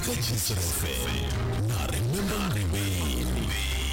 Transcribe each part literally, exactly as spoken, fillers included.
eka Chisar F M na Remember Riveni.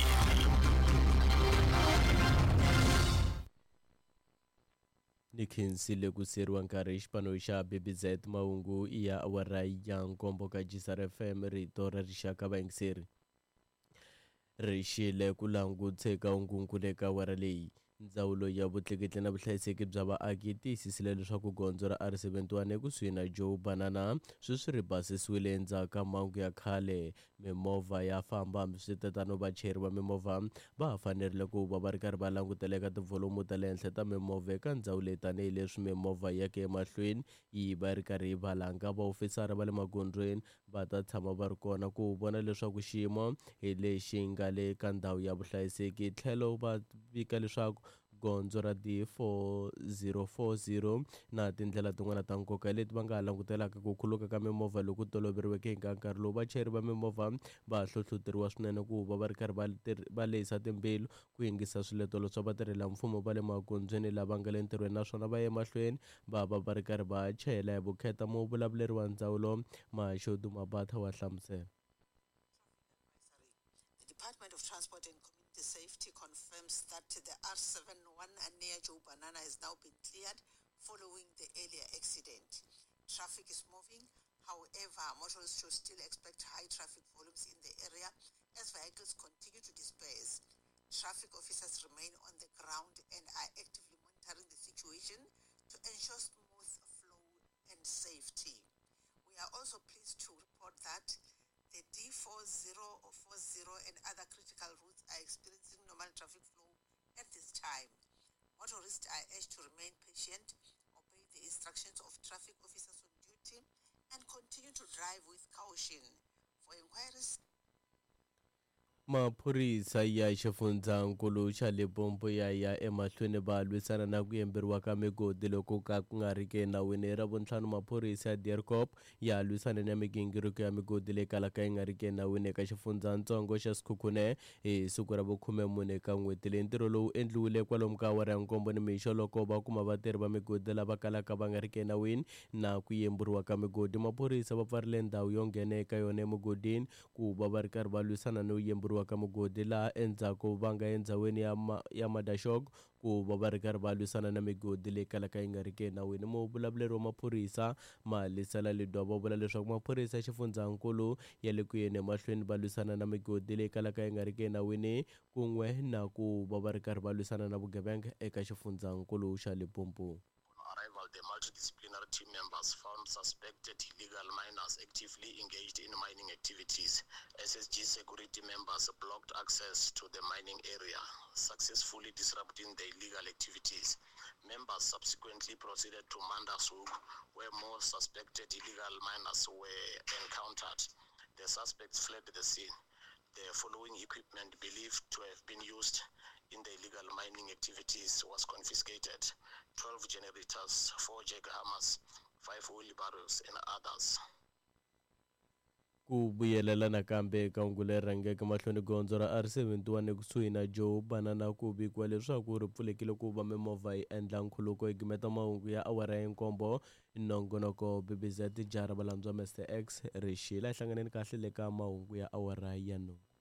Nikhensile ku seriwa nkarhi xipano xa B B Z mahungu ya awara ya nkombo ka Chisar F M rito ra rixaka vaingiseri ri xile ku languteka ungunguleka awara leyi. Ndzawulo ya vutleketli na vuhlayiseki bya vaaki yi tiyisisile leswaku gondzo ra R seventy-one ekusuhi na Joe Banana swi swi ri basisiwile endzhaku ka mhangu ya khale. Mimovha ya famba hambi switetano vachayeri va mimovha va ha fanerile ku va va ri karhi va langutela eka tivholomu ta le henhla ta mimovha eka ndhawu leyi tanihileswi mimovha yake emahlweni yi va ri karhi va langa vaofisara va le magondzweni va ta tshama va ri kona ku vona leswaku xiyimo hi lexi nga le ka ndhawu ya vuhlayiseki. Tlhelo va vika leswaku gondzo ra D four zero four zero na tindlela tin'wana ta nkoka leti va nga langutelaka ku khuluka ka mimovha loku toloveriweke hi nkarhi lowu vachayeri va mimovha va hlohloteriwa swinene ku va va ri karhi va va lehisa timbilu ku yingisa swiletelo swa vatirhela mfumo va le magondzweni lava nga le ntirhweni naswona va ya emahlweni va va va ri karhi va chayela hi vukheta. Muvulavuleri wa ndzawulo Mashodu Mabata wa hlamusela. The Department of Transport and Community Safety confirms that the R seventy-one near Joe Banana has now been cleared following the earlier accident. Traffic is moving. However, motorists should still expect high traffic volumes in the area as vehicles continue to disperse. Traffic officers remain on the ground and are actively monitoring the situation to ensure smooth flow and safety. We are also pleased to report that the D four zero four zero and other critical routes are experiencing normal traffic flow at this time. Motorists are urged to remain patient, obey the instructions of traffic officers on duty, and continue to drive with caution. For inquiries, Maphorisa ya xifundzankulu xa Limpopo ya ya emahlweni va lwisana na ku yemberiwa ka migodi loko ka ku nga ri ke nawini. Ra vuntlhanu maphorisa ya Deurcop ya lwisana na migingiriko ya migodi leyi kalaka yi nga ri ke nawini eka xifundzatsongo xa Sekhukhune hi siku ra vukhume mune ka n'hweti leyi. Ntirho lowu endliwile kwalomu ka awara ya nkombo ni mixo loko va kuma vatirhi va migodi lava kalaka va nga ri ke nawini na ku yemburiwa ka migodi. Maphorisa va pfarile ndhawu yo nghena eka yona emugodini ku va va ri karhi va lwisana no yemburiwa ka migodi laha endzhaku va nga endhawini ya ma, ya Madashog ku va va ri karhi va lwisana na migodi leyi kalaka yi nga ri ke nawini. Muvulavuleri wa maphorisa Malisela Lidwa va vula leswaku maphorisa ya xifundzankulu ya le ku yeni emahlweni va lwisana na migodi leyi kalaka yi nga ri ke nawini kun'we na ku va va ri karhi va lwisana na vugevenga eka xifundzankulu xa Limpopo. Arrival, the multidisciplinary team members found suspected illegal miners actively engaged in mining activities. S S G security members blocked access to the mining area, successfully disrupting the illegal activities. Members subsequently proceeded to Mandasuk, where more suspected illegal miners were encountered. The suspects fled the scene. The following equipment believed to have been used in the illegal mining activities was confiscated: twelve generators, four jackhammers, five wheelbarrows, and others. Ku vuyelela nakambe eka hungu leri rhangeke mahlweni gondzo ra R seventy-one ekusuhi na Joe Banana ku vikiwa leswaku ri pfulekile ku va mimovha yi endla nkhuluko hi gimeta mahungu ya awara ya nkombo. Nongonoko B B Z Jara valandzwa Mister X ri xila hlanganeni kahle le ka mahungu ya awara ya no.